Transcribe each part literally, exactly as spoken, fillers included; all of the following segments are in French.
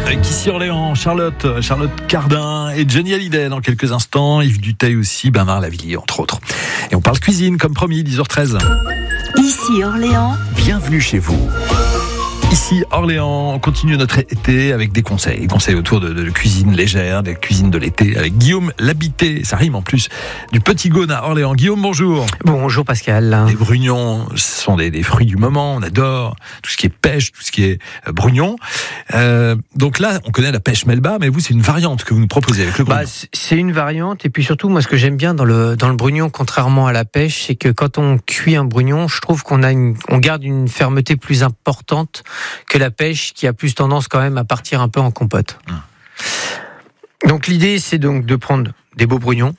Avec ici Orléans, Charlotte, Charlotte Cardin et Johnny Hallyday dans quelques instants. Yves Duteil aussi, Bernard Lavilliers entre autres. Et on parle cuisine comme promis, dix heures treize. Ici Orléans. Bienvenue chez vous. Ici Orléans, on continue notre été avec des conseils, des conseils autour de, de cuisine légère, des cuisines de l'été avec Guillaume Labité, ça rime en plus, du Petit Gaune à Orléans. Guillaume, bonjour. Bonjour Pascal. Les brugnons, ce sont des, des fruits du moment, on adore tout ce qui est pêche, tout ce qui est euh, brugnon. Euh, donc là, on connaît la pêche melba, mais vous, c'est une variante que vous nous proposez avec le brugnon. Bah, c'est une variante, et puis surtout, moi, ce que j'aime bien dans le dans le brugnon, contrairement à la pêche, c'est que quand on cuit un brugnon, je trouve qu'on a une, on garde une fermeté plus importante que la pêche, qui a plus tendance quand même à partir un peu en compote. Mmh. Donc l'idée, c'est donc de prendre des beaux brugnons.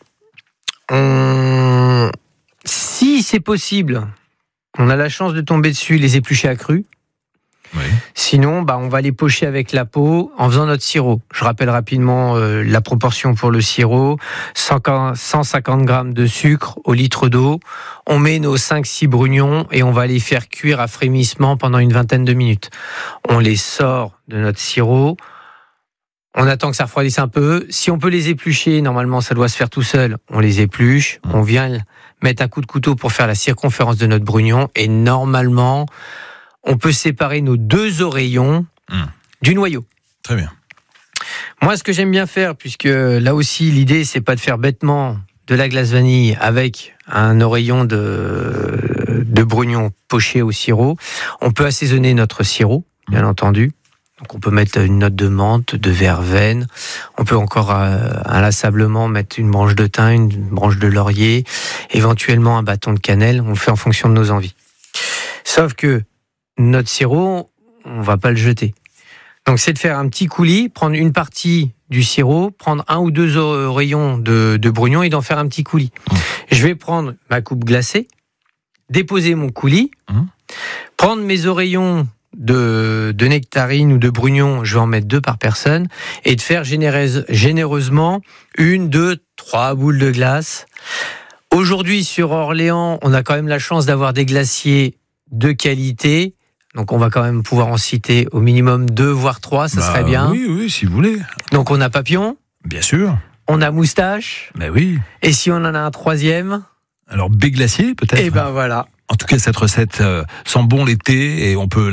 On... Si c'est possible, on a la chance de tomber dessus, les éplucher à cru. Oui. Sinon, bah, on va les pocher avec la peau en faisant notre sirop. Je rappelle rapidement euh, la proportion pour le sirop. cent cinquante grammes de sucre au litre d'eau. On met nos cinq six brugnons et on va les faire cuire à frémissement pendant une vingtaine de minutes. On les sort de notre sirop. On attend que ça refroidisse un peu. Si on peut les éplucher, normalement ça doit se faire tout seul. On les épluche. Mmh. On vient mettre un coup de couteau pour faire la circonférence de notre brugnon. Et normalement, on peut séparer nos deux oreillons mmh. du noyau. Très bien. Moi, ce que j'aime bien faire, puisque là aussi, l'idée, c'est pas de faire bêtement de la glace vanille avec un oreillon de, de brugnon poché au sirop. On peut assaisonner notre sirop, bien mmh. entendu. Donc, on peut mettre une note de menthe, de verveine. On peut encore euh, inlassablement mettre une branche de thym, une branche de laurier, éventuellement un bâton de cannelle. On le fait en fonction de nos envies. Sauf que notre sirop, on va pas le jeter. Donc, c'est de faire un petit coulis, prendre une partie du sirop, prendre un ou deux rayons de, de brugnon et d'en faire un petit coulis. Mmh. Je vais prendre ma coupe glacée, déposer mon coulis, mmh. prendre mes oreillons de, de nectarine ou de brugnon, je vais en mettre deux par personne, et de faire généreuse, généreusement une, deux, trois boules de glace. Aujourd'hui, sur Orléans, on a quand même la chance d'avoir des glaciers de qualité. Donc, on va quand même pouvoir en citer au minimum deux, voire trois, ça bah, serait bien. Oui, oui, si vous voulez. Donc, on a Papillon. Bien sûr. On a Moustache. Ben oui. Et si on en a un troisième? Alors, Bé Glacier, peut-être. Et ben voilà. En tout cas, cette recette euh, sent bon l'été et on peut